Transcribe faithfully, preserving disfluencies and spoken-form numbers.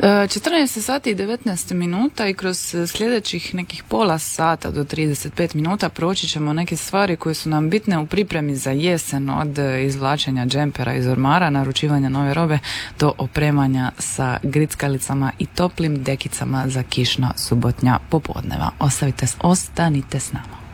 četrnaest sati i devetnaest minuta i kroz sljedećih nekih pola sata do trideset pet minuta proći ćemo neke stvari koje su nam bitne u pripremi za jesen, od izvlačenja džempera iz ormara, naručivanja nove robe do opremanja sa grickalicama i toplim dekicama za kišna subotnja popodneva. Ostavite, ostanite s nama.